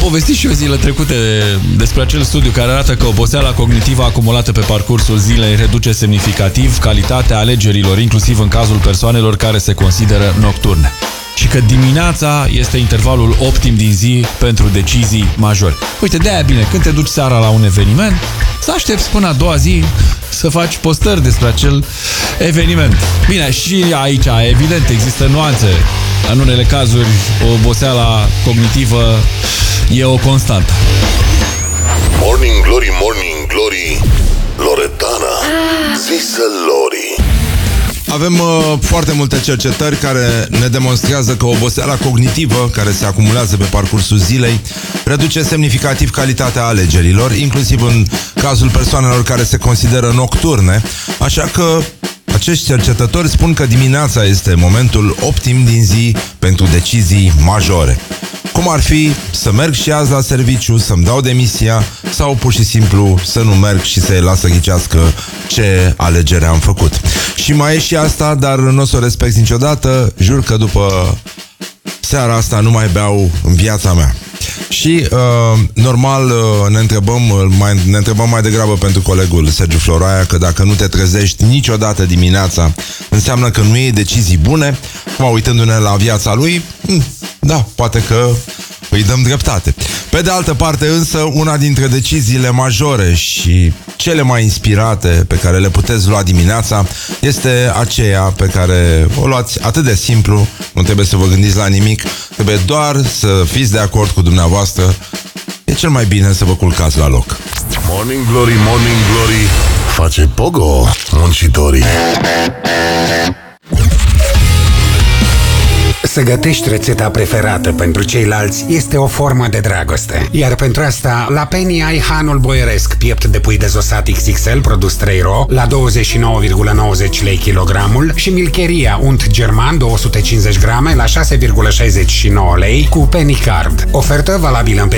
povestit și eu zile trecute despre acel studiu care arată că oboseala cognitivă acumulată pe parcursul zilei reduce semnificativ calitatea alegerilor, inclusiv în cazul persoanelor care se consideră nocturne. Și că dimineața este intervalul optim din zi pentru decizii majore. Uite, de-aia bine, când te duci seara la un eveniment, să aștepți până a doua zi să faci postări despre acel eveniment. Bine, și aici, evident, există nuanțe. În unele cazuri, oboseala cognitivă e o constantă. Morning Glory, Morning Glory, Loredana, zisă Lori. Avem foarte multe cercetări care ne demonstrează că oboseala cognitivă, care se acumulează pe parcursul zilei, reduce semnificativ calitatea alegerilor, inclusiv în cazul persoanelor care se consideră nocturne, așa că acești cercetători spun că dimineața este momentul optim din zi pentru decizii majore. Cum ar fi să merg și azi la serviciu, să-mi dau demisia sau pur și simplu să nu merg și să-i las să ghicească ce alegere am făcut. Și mai e și asta, dar nu o să o respect niciodată. Jur că după seara asta nu mai beau în viața mea. Și normal ne întrebăm mai degrabă pentru colegul Sergiu Floraia că dacă nu te trezești niciodată dimineața, înseamnă că nu iei decizii bune. Acum, uitându-ne la viața lui, da, poate că îi dăm dreptate. Pe de altă parte însă, una dintre deciziile majore și cele mai inspirate pe care le puteți lua dimineața este aceea pe care o luați atât de simplu, nu trebuie să vă gândiți la nimic, trebuie doar să fiți de acord cu dumneavoastră. E cel mai bine să vă culcați la loc. Morning Glory, Morning Glory, face pogo muncitorii. Să gătești rețeta preferată pentru ceilalți este o formă de dragoste. Iar pentru asta, la Penny ai hanul boieresc, piept de pui dezosat XXL, produs 3 ro, la 29,90 lei kilogramul și milcheria unt german 250 grame la 6,69 lei cu Penny Card. Ofertă valabilă în